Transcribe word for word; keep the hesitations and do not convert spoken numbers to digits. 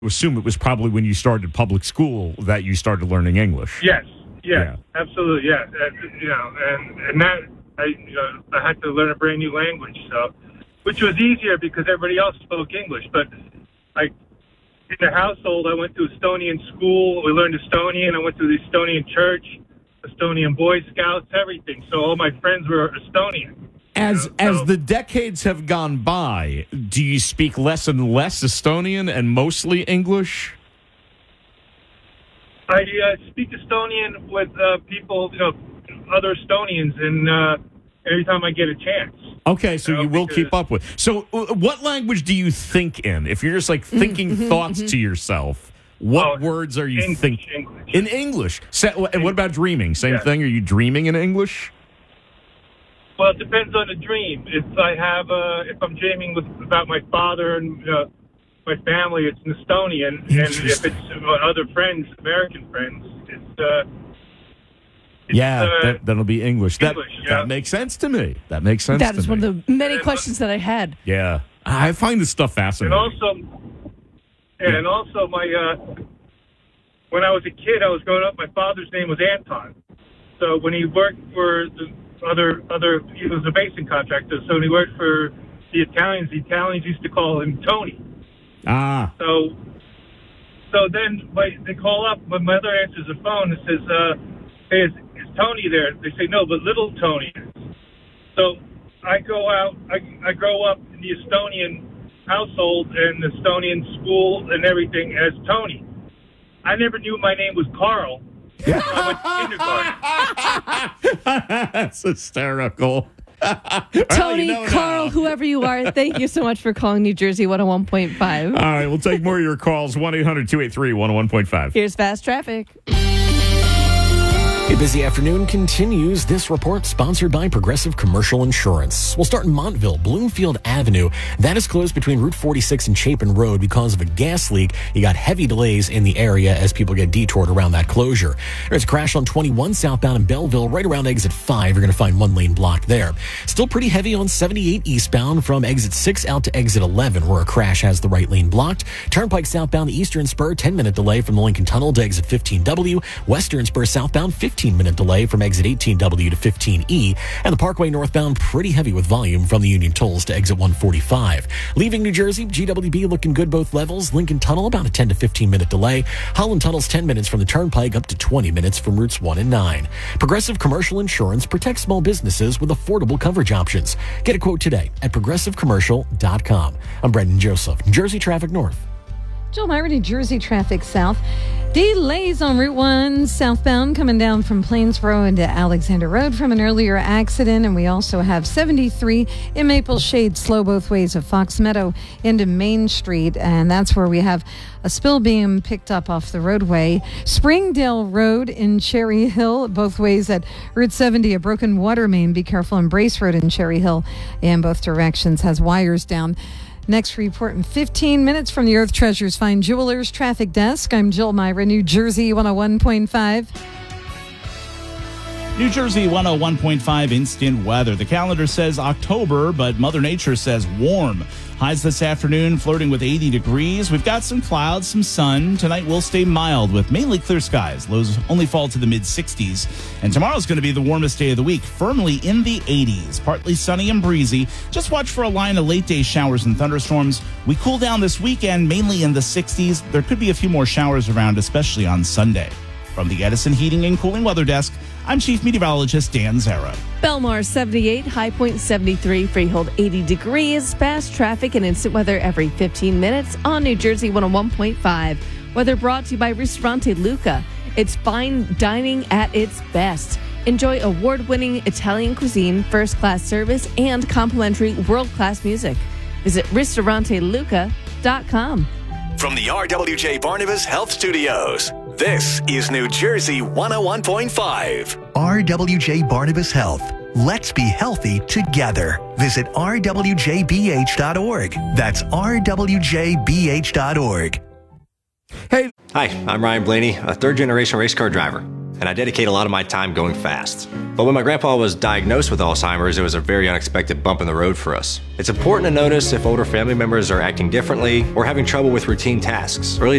assume it was probably when you started public school that you started learning English. Yes, yes, Yeah. absolutely, yes. And, you know, and and that I you know I had to learn a brand new language, so which was easier because everybody else spoke English. But I in the household, I went to Estonian school. We learned Estonian. I went to the Estonian church, Estonian Boy Scouts, everything. So all my friends were Estonian. As You know, as so- the decades have gone by, do you speak less and less Estonian and mostly English? I uh, speak Estonian with uh, people, you know, other Estonians, and uh, every time I get a chance. Okay, so No, you will because- keep up with. So, uh, what language do you think in? If you're just like thinking thoughts to yourself, what Oh, words are you English, thinking English. in English? Sa- and what about dreaming? Same Yeah. thing. Are you dreaming in English? Well, it depends on the dream. If I have, uh, if I'm dreaming with about my father and uh, my family, it's in Estonian, and if Interesting. it's about other friends, American friends, it's. Uh, it's, Yeah, uh, that, that'll be English. That English, yeah. that makes sense to me. That makes sense. That to is me. one of the many questions that I had. Yeah, I find this stuff and fascinating. also, yeah, and also my. Uh, when I was a kid, I was growing up. My father's name was Anton. So when he worked for the other other, he was a basing contractor. So when he worked for the Italians, the Italians used to call him Tony. ah, So, so then my, they call up. My mother answers the phone and says, uh, "Hey, is, is Tony there?" They say, "No, but little Tony is." So I go out. I, I grow up in the Estonian household and the Estonian school and everything as Tony. I never knew my name was Carl. until I went to kindergarten. that's hysterical. Tony, you know Carl, now. whoever you are, thank you so much for calling New Jersey one oh one point five. All right, we'll take more of your calls. one eight hundred two eight three one oh one point five. Here's Fast Traffic. A busy afternoon continues. This report sponsored by Progressive Commercial Insurance. We'll start in Montville, Bloomfield Avenue. That is closed between Route forty-six and Chapin Road because of a gas leak. You got heavy delays in the area as people get detoured around that closure. There's a crash on twenty-one southbound in Belleville, right around exit five. You're going to find one lane blocked there. Still pretty heavy on seventy-eight eastbound from exit six out to exit eleven, where a crash has the right lane blocked. Turnpike southbound Eastern Spur, ten minute delay from the Lincoln Tunnel to exit fifteen W. Western Spur southbound, fifteen minute delay from exit eighteen W to fifteen E. And the Parkway northbound, pretty heavy with volume from the Union Tolls to exit one forty-five. Leaving New Jersey, G W B looking good both levels. Lincoln Tunnel, about a ten to fifteen minute delay. Holland Tunnel's ten minutes from the Turnpike, up to twenty minutes from routes one and nine. Progressive Commercial Insurance protects small businesses with affordable coverage options. Get a quote today at progressive commercial dot com. I'm Brendan Joseph, New Jersey Traffic North. Jill Myra, New Jersey Traffic South. Delays on Route one southbound coming down from Plains Road into Alexander Road from an earlier accident. And we also have seventy-three in Maple Shade, slow both ways of Fox Meadow into Main Street. And that's where we have a spill being picked up off the roadway. Springdale Road in Cherry Hill, both ways at Route seventy, a broken water main. Be careful on Brace Road in Cherry Hill in both directions, has wires down. Next report in fifteen minutes from the Earth Treasures Fine Jewelers Traffic Desk. I'm Jill Myra, New Jersey one oh one point five. New Jersey one oh one point five instant weather. The calendar says October, but Mother Nature says warm. Highs this afternoon flirting with eighty degrees. We've got some clouds, some sun. Tonight will stay mild with mainly clear skies. Lows only fall to the mid sixties. And tomorrow's going to be the warmest day of the week, firmly in the eighties. Partly sunny and breezy. Just watch for a line of late day showers and thunderstorms. We cool down this weekend, mainly in the sixties. There could be a few more showers around, especially on Sunday. From the Edison Heating and Cooling Weather Desk, I'm Chief Meteorologist Dan Zara. Belmar seventy-eight, High Point seventy-three, Freehold eighty degrees. Fast traffic and instant weather every fifteen minutes on New Jersey one oh one point five. Weather brought to you by Ristorante Luca. It's fine dining at its best. Enjoy award-winning Italian cuisine, first-class service, and complimentary world-class music. Visit ristorante luca dot com. From the R W J Barnabas Health Studios, this is New Jersey one oh one point five. R W J Barnabas Health. Let's be healthy together. Visit r w j b h dot org. That's r w j b h dot org. Hey, Hi, I'm Ryan Blaney, a third-generation race car driver, and I dedicate a lot of my time going fast. But when my grandpa was diagnosed with Alzheimer's, it was a very unexpected bump in the road for us. It's important to notice if older family members are acting differently or having trouble with routine tasks. Early